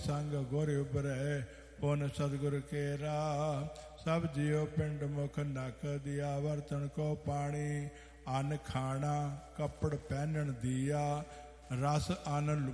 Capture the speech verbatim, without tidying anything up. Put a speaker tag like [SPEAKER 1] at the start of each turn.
[SPEAKER 1] ਸੰਗ ਗੁਰ ਉਬਰੈ ਪੁਨ ਸਤਿਗੁਰ ਕੇਰਾ। ਸਭ ਜਿਉ ਪਿੰਡ ਮੁਖ ਨਕ ਦਿਆ ਵਰਤਨ ਕੋ ਪਾਣੀ। ਅੰਨ ਖਾਣਾ ਕੱਪੜ ਪਹਿਨਣ ਦੀਆ ਰਸ ਅਨ